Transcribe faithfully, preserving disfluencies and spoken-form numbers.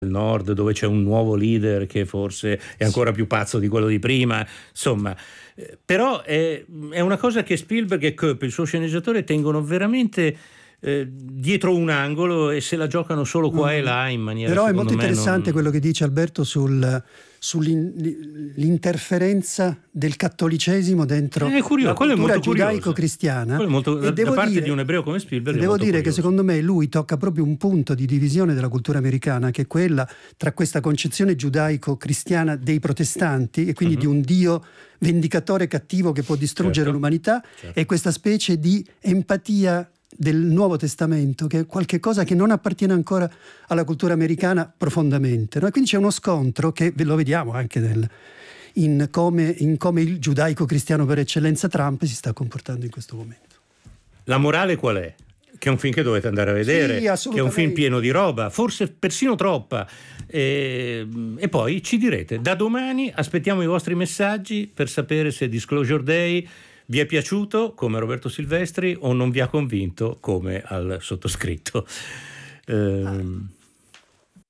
Nord, dove c'è un nuovo leader che forse è ancora più pazzo di quello di prima, insomma, eh, però è, è una cosa che Spielberg e Koepp, il suo sceneggiatore, tengono veramente eh, dietro un angolo e se la giocano solo qua mm. e là in maniera, però è molto interessante non... quello che dice Alberto sul sull'interferenza del cattolicesimo dentro è curioso, la cultura giudaico-cristiana molto, e da parte dire, di un ebreo come Spielberg devo dire curioso. Che secondo me lui tocca proprio un punto di divisione della cultura americana, che è quella tra questa concezione giudaico-cristiana dei protestanti e quindi uh-huh. di un Dio vendicatore cattivo che può distruggere certo. l'umanità certo. e questa specie di empatia del Nuovo Testamento, che è qualche cosa che non appartiene ancora alla cultura americana profondamente, no? E quindi c'è uno scontro che lo vediamo anche nel, in, come, in come il giudaico-cristiano per eccellenza Trump si sta comportando in questo momento. La morale qual è? Che è un film che dovete andare a vedere, sì, che è un film pieno di roba, forse persino troppa, e, e poi ci direte. Da domani aspettiamo i vostri messaggi per sapere se Disclosure Day vi è piaciuto come Roberto Silvestri o non vi ha convinto come al sottoscritto. Ehm...